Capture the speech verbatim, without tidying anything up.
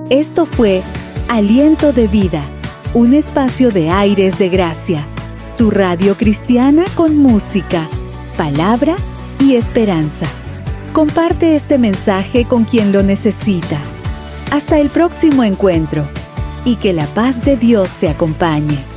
Esto fue Aliento de Vida, un espacio de aires de gracia. Tu radio cristiana con música, palabra y esperanza. Comparte este mensaje con quien lo necesita. Hasta el próximo encuentro y que la paz de Dios te acompañe.